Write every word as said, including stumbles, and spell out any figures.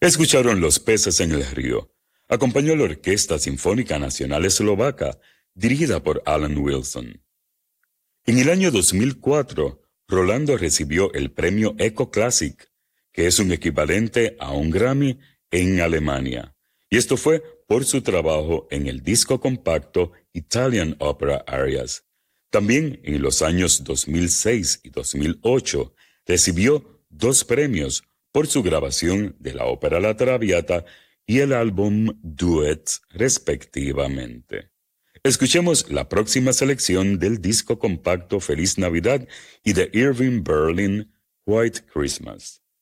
Escucharon Los peces en el río. Acompañó la Orquesta Sinfónica Nacional Eslovaca, dirigida por Alan Wilson. En el año dos mil cuatro, Rolando recibió el premio Echo Classic, que es un equivalente a un Grammy en Alemania. Y esto fue por su trabajo en el disco compacto Italian Opera Arias. También en los años dos mil seis y dos mil ocho recibió dos premios por su grabación de la ópera La Traviata y el álbum Duets, respectivamente. Escuchemos la próxima selección del disco compacto Feliz Navidad y de Irving Berlin, White Christmas.